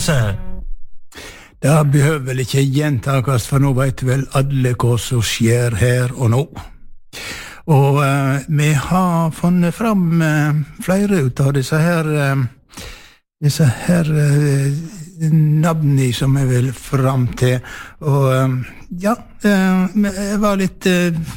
seg. Det behøver vel ikke gjentakast, for nå vet vel alle hva som skjer her og nå. Og vi har funnet fram flere ut av disse her navnene som jeg vil fram til. Og ja, jeg var litt